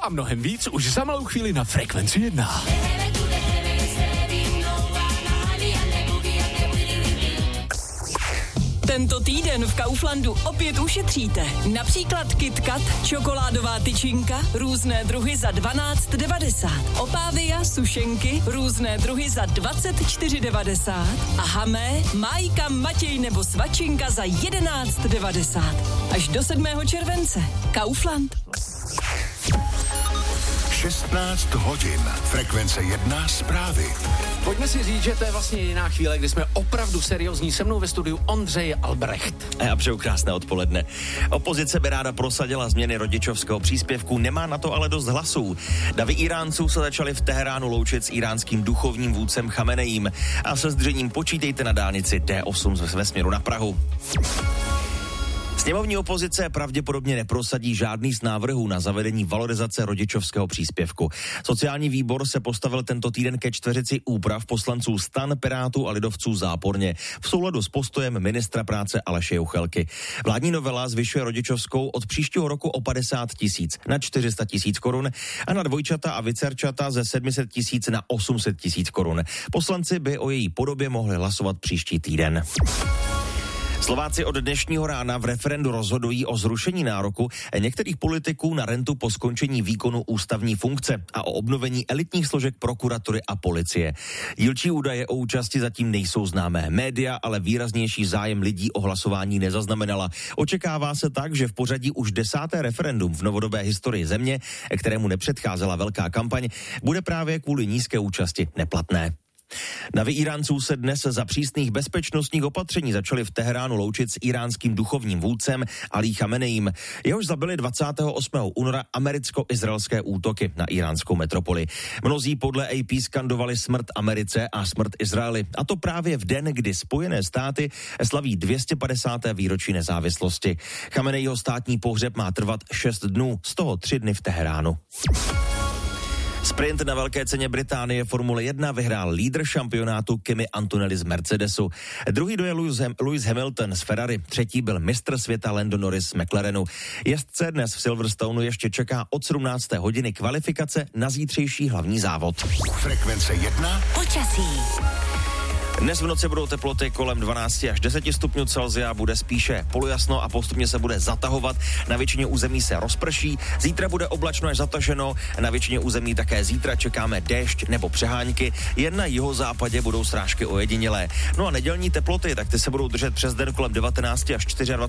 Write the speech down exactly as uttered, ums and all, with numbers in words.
a mnohem víc už za malou chvíli na Frekvenci jedna. Tento týden v Kauflandu opět ušetříte. Například KitKat, čokoládová tyčinka, různé druhy za dvanáct devadesát. Opávia, sušenky, různé druhy za dvacet čtyři devadesát. A Hamé, Májka, Matěj nebo Svačinka za jedenáct devadesát. Až do sedmého července. Kaufland. šestnáct hodin. Frekvence jedna zprávy. Pojďme si říct, že to je vlastně jiná chvíle, kdy jsme opravdu seriózní. Se mnou ve studiu Ondřej Albrecht. A já přeju krásné odpoledne. Opozice by ráda prosadila změny rodičovského příspěvku, nemá na to ale dost hlasů. Davy Íránců se začali v Teheránu loučit s iránským duchovním vůdcem Chamenejím a se zdržením počítejte na dálnici D osm ve směru na Prahu. Sněmovní opozice pravděpodobně neprosadí žádný z návrhů na zavedení valorizace rodičovského příspěvku. Sociální výbor se postavil tento týden ke čtveřici úprav poslanců STAN, Pirátů a lidovců záporně v souladu s postojem ministra práce Aleše Juchelky. Vládní novela zvyšuje rodičovskou od příštího roku o padesát tisíc na čtyři sta tisíc korun a na dvojčata a vicerčata ze sedm set tisíc na osm set tisíc korun. Poslanci by o její podobě mohli hlasovat příští týden. Slováci od dnešního rána v referendu rozhodují o zrušení nároku některých politiků na rentu po skončení výkonu ústavní funkce a o obnovení elitních složek prokuratury a policie. Dílčí údaje o účasti zatím nejsou známé. Média ale výraznější zájem lidí o hlasování nezaznamenala. Očekává se tak, že v pořadí už desáté referendum v novodobé historii země, kterému nepředcházela velká kampaň, bude právě kvůli nízké účasti neplatné. Davy Íránců se dnes za přísných bezpečnostních opatření začali v Teheránu loučit s iránským duchovním vůdcem Alí Chamenejím. Jehož zabili dvacátého osmého února americko-izraelské útoky na iránskou metropoli. Mnozí podle A P skandovali smrt Americe a smrt Izraeli. A to právě v den, kdy Spojené státy slaví dvě stě padesáté výročí nezávislosti. Chamenejího státní pohřeb má trvat šest dnů, z toho tři dny v Teheránu. Sprint na velké ceně Británie Formule jedna vyhrál lídr šampionátu Kimi Antonelli z Mercedesu. Druhý dojel Lewis Hamilton z Ferrari, třetí byl mistr světa Lando Norris z McLarenu. Jezdce dnes v Silverstoneu ještě čeká od sedmnácté hodiny kvalifikace na zítřejší hlavní závod. Frekvence jedna. Počasí. Dnes v noci budou teploty kolem dvanáct až deset stupňů Celsia, bude spíše polojasno a postupně se bude zatahovat. Na většině území se rozprší, zítra bude oblačno až zataženo, na většině území také zítra čekáme déšť nebo přehánky, jen na jihozápadě budou srážky ojedinělé. No a nedělní teploty, tak ty se budou držet přes den kolem devatenáct až dvacet čtyři